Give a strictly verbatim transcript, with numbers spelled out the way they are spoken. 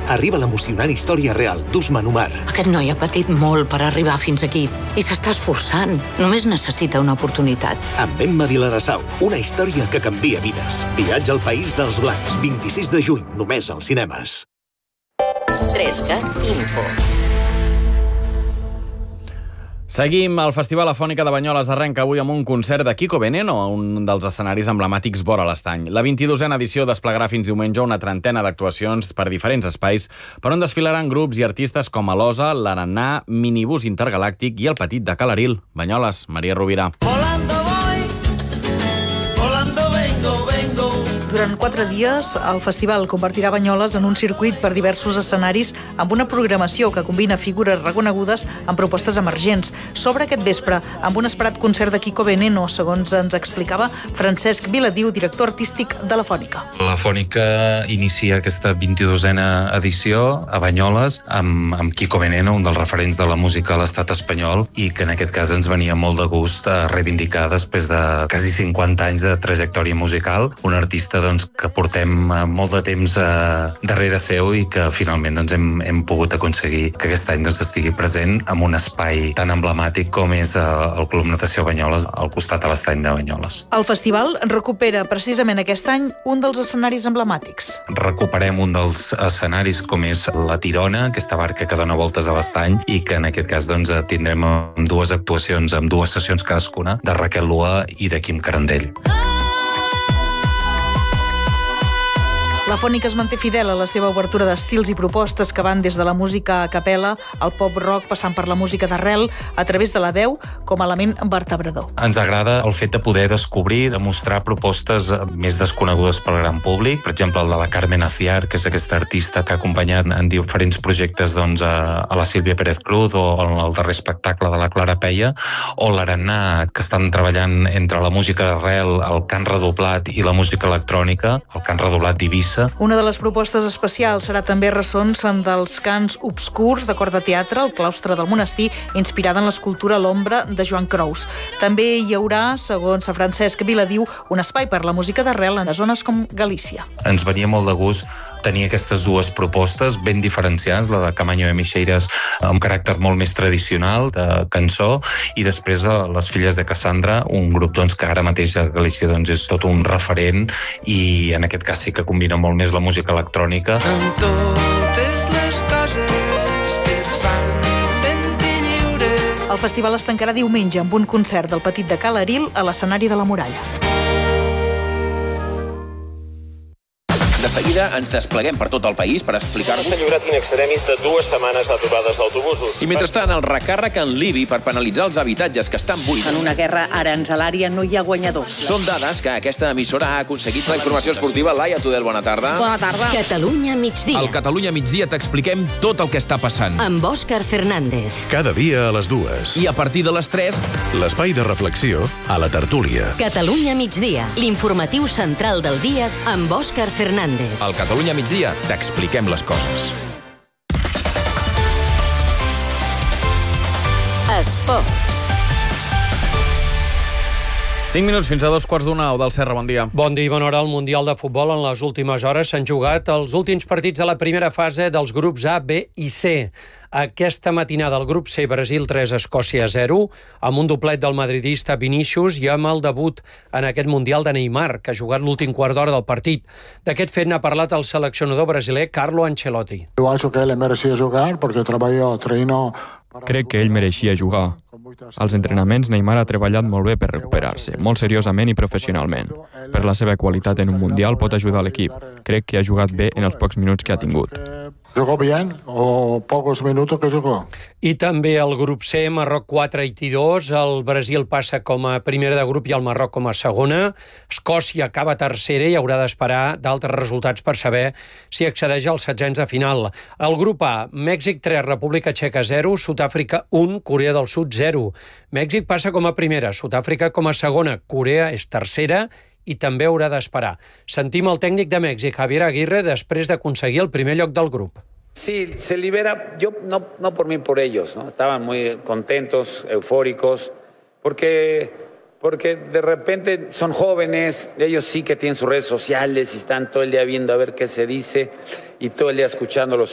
arriba l'emocionant història real d'Usman Umar. Aquest noi ha patit molt per arribar fins aquí i s'està esforçant. Només necessita una oportunitat. Amb Emma Vilarassau, una història que canvia vides. Viatge al País dels Blancs, vint-i-sis de juny, només als cinemes. Tresca Info. Seguim. El Festival Afònica de Banyoles arrenca avui amb un concert de Kiko Veneno a un dels escenaris emblemàtics vora l'Estany. La vint-i-dosena edició desplegarà fins diumenge una trentena d'actuacions per diferents espais, per on desfilaran grups i artistes com Alosa, l'Arannà, Minibús Intergalàctic i el Petit de Calaril. Banyoles, Maria Rovira. Volando voy, volando vengo, vengo. Durant quatre dies, el festival convertirà Banyoles en un circuit per diversos escenaris amb una programació que combina figures reconegudes amb propostes emergents. S'obre aquest vespre amb un esperat concert de Kiko Veneno, segons ens explicava Francesc Viladiu, director artístic de la Fònica. La Fònica inicia aquesta vint-i-dosena edició a Banyoles amb, amb Kiko Veneno, un dels referents de la música a l'estat espanyol, i que en aquest cas ens venia molt de gust a reivindicar després de quasi cinquanta anys de trajectòria musical, un artista doncs, que portem molt de temps eh, darrere seu i que finalment doncs, hem, hem pogut aconseguir que aquest any doncs, estigui present en un espai tan emblemàtic com és eh, el Club Natació Banyoles, al costat de l'estany de Banyoles. El festival recupera precisament aquest any un dels escenaris emblemàtics. Recuperem un dels escenaris com és la Tirona, aquesta barca que dona voltes a l'estany, i que en aquest cas doncs, tindrem dues actuacions, amb dues sessions cadascuna, de Raquel Lua i de Quim Carandell. La Fònica es manté fidel a la seva obertura d'estils i propostes que van des de la música a capella al pop-rock, passant per la música d'arrel, a través de la veu com a element vertebrador. Ens agrada el fet de poder descobrir, de mostrar propostes més desconegudes pel gran públic. Per exemple, el de la Carmen Aciar, que és aquesta artista que ha acompanyat en diferents projectes doncs, a, a la Sílvia Pérez Cruz, o el darrer espectacle de la Clara Peia, o l'Arannà, que estan treballant entre la música d'arrel, el cant redoblat i la música electrònica, el cant redoblat d'Eivissa. Una de les propostes especials serà també ressons dels cants obscurs de cor de teatre al claustre del monestir, inspirada en l'escultura L'ombra de Joan Crous. També hi haurà, segons Francesc Viladiu, un espai per la música d'arrel en zones com Galícia. Ens venia molt de gust tenir aquestes dues propostes ben diferenciades, la de Camaño de Mixeiras amb caràcter molt més tradicional de cançó, i després les Filles de Cassandra, un grup doncs, que ara mateix a Galícia doncs, és tot un referent, i en aquest cas sí que combina molt més la música electrònica. Amb totes les coses que et fan sentir lliure. El festival es tancarà diumenge amb un concert del Petit de Calaril a l'escenari de la Muralla. De seguida ens despleguem per tot el país per explicar-vos... S'ha lliurat in extremis de dues setmanes aturades d'autobusos. I mentrestant, el recàrrec en l'I B I per penalitzar els habitatges que estan buits. En una guerra aranzelària no hi ha guanyadors. Són dades que aquesta emissora ha aconseguit. La informació esportiva, Laia Tudel, bona tarda. Bona tarda. Catalunya migdia. Al Catalunya migdia t'expliquem tot el que està passant. Amb Òscar Fernández. Cada dia a les dues. I a partir de les tres... l'espai de reflexió a la tertúlia. Catalunya migdia, l'informatiu central del dia amb Òscar Fernández. Al Catalunya migdia t'expliquem les coses. Esports. cinc minuts fins a dos quarts d'una. Eudald Serra, bon dia. Bon dia i bona hora. Al Mundial de Futbol en les últimes hores s'han jugat els últims partits de la primera fase dels grups A, B i C. Aquesta matinada el grup C, Brasil tres, Escòcia zero, amb un doblet del madridista Vinícius i amb el debut en aquest Mundial de Neymar, que ha jugat l'últim quart d'hora del partit. D'aquest fet n'ha parlat el seleccionador brasiler Carlo Ancelotti. Jo acho que ell merecia jugar perquè treballó, treinó... Crec que ell mereixia jugar. Als entrenaments, Neymar ha treballat molt bé per recuperar-se, molt seriosament i professionalment. Per la seva qualitat en un Mundial pot ajudar l'equip. Crec que ha jugat bé en els pocs minuts que ha tingut. Jugó bien, o pocos minutos que jugó. I també el grup C, Marroc quatre, Haití dos, el Brasil passa com a primera de grup i el Marroc com a segona. Escòcia acaba tercera i haurà d'esperar d'altres resultats per saber si accedeix als setzents de final. El grup A, Mèxic tres, República Txeca zero, Sud-àfrica un, Corea del Sud zero. Mèxic passa com a primera, Sud-àfrica com a segona, Corea és tercera i també haurà d'esperar. Sentim el tècnic de Mèxic, Javier Aguirre, després d'aconseguir el primer lloc del grup. Sí, se libera, yo no, no por mí, por ellos, ¿no? Estaban muy contentos, eufóricos, porque, porque de repente son jóvenes, ellos sí que tienen sus redes sociales y están todo el día viendo a ver qué se dice y todo el día escuchando los